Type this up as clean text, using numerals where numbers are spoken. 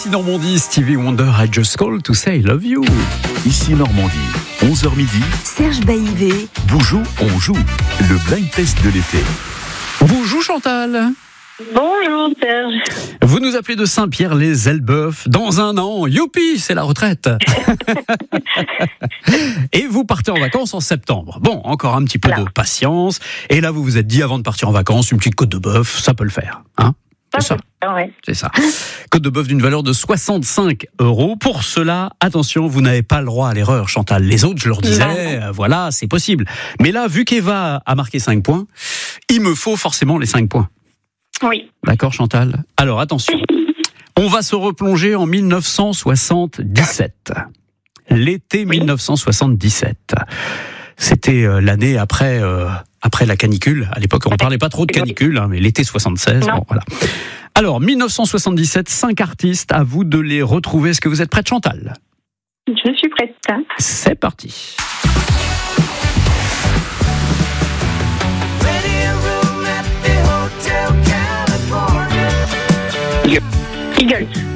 Ici Normandie, Stevie Wonder, I just called to say I love you. Ici Normandie, 11h midi. Serge Baïvé. Bonjour, on joue. Le blind test de l'été. Bonjour Chantal. Bonjour Serge. Vous nous appelez de Saint-Pierre-les-Elbeuf. Dans un an, youpi, c'est la retraite. Et vous partez en vacances en septembre. Bon, encore un petit peu de patience. Et là, vous vous êtes dit, avant de partir en vacances, une petite côte de bœuf, ça peut le faire. Hein ? C'est ça. Ouais. C'est ça. Côte de bœuf d'une valeur de 65 €. Pour cela, attention, vous n'avez pas le droit à l'erreur, Chantal. Les autres, je leur disais, voilà, c'est possible. Mais là, vu qu'Eva a marqué 5 points, il me faut forcément les 5 points. Oui. D'accord, Chantal ? Alors, attention. On va se replonger en 1977. L'été 1977. C'était l'année après la canicule. À l'époque, on ne parlait pas trop de canicule, mais l'été 76. Bon, voilà. Alors, 1977, 5 artistes, à vous de les retrouver. Est-ce que vous êtes prête, Chantal ? Je suis prête. C'est parti. Eagles.